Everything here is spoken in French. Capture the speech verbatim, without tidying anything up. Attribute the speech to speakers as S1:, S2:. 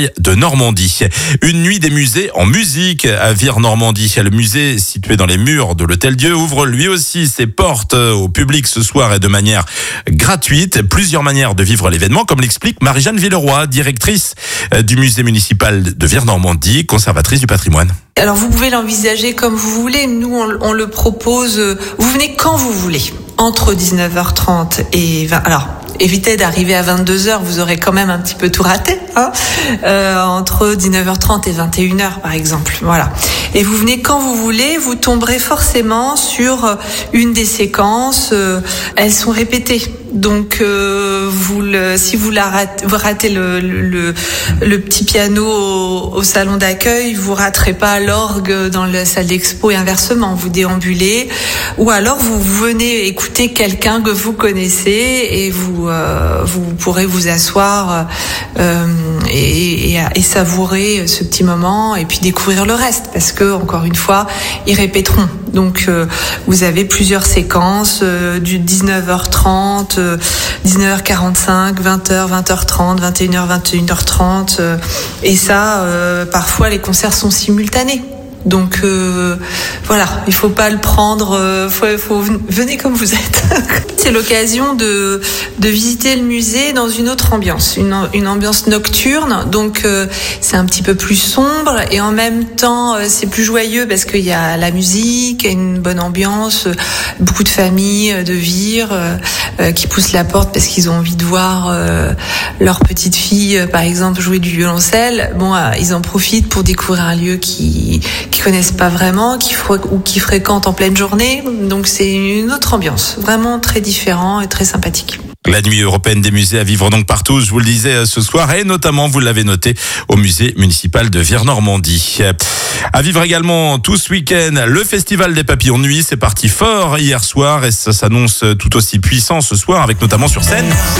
S1: de Normandie. Une nuit des musées en musique à Vire-Normandie. Le musée situé dans les murs de l'Hôtel-Dieu ouvre lui aussi ses portes au public ce soir et de manière gratuite. Plusieurs manières de vivre l'événement, comme l'explique Marie-Jeanne Villeroy, directrice du musée municipal de Vire-Normandie, conservatrice du patrimoine.
S2: Alors vous pouvez l'envisager comme vous voulez. Nous, on, on le propose. Vous venez quand vous voulez, entre dix-neuf heures trente et vingt. Alors, évitez d'arriver à vingt-deux heures, vous aurez quand même un petit peu tout raté, hein euh, entre dix-neuf heures trente et vingt et une heures par exemple, voilà. Et vous venez quand vous voulez, vous tomberez forcément sur une des séquences, euh, elles sont répétées. Donc, euh, vous le, si vous la ratez, vous ratez le, le, le petit piano au, au salon d'accueil, vous raterez pas l'orgue dans la salle d'expo et inversement. Vous déambulez, ou alors vous venez écouter quelqu'un que vous connaissez et vous, euh, vous pourrez vous asseoir euh, et, et, et savourer ce petit moment et puis découvrir le reste, parce que encore une fois, ils répéteront. Donc, euh, vous avez plusieurs séquences euh, du dix-neuf heures trente. dix-neuf heures quarante-cinq, vingt heures, vingt heures trente, vingt et une heures, vingt et une heures trente. Euh, et ça, euh, parfois, les concerts sont simultanés. Donc euh, voilà, il faut pas le prendre. Euh, faut, faut venez comme vous êtes. C'est l'occasion de de visiter le musée dans une autre ambiance, une une ambiance nocturne. Donc euh, c'est un petit peu plus sombre et en même temps euh, c'est plus joyeux parce qu'il y a la musique, une bonne ambiance, euh, beaucoup de familles de Vire euh, euh, qui poussent la porte parce qu'ils ont envie de voir euh, leur petite fille, euh, par exemple, jouer du violoncelle. Bon, euh, ils en profitent pour découvrir un lieu qui qui connaissent pas vraiment, qui fr- ou qui fréquentent en pleine journée. Donc c'est une autre ambiance, vraiment très différent et très sympathique.
S1: La nuit européenne des musées à vivre donc partout, je vous le disais ce soir, et notamment, vous l'avez noté, au musée municipal de Vire-Normandie. À vivre également tout ce week-end, le festival des papillons de nuit, c'est parti fort hier soir et ça s'annonce tout aussi puissant ce soir, avec notamment sur scène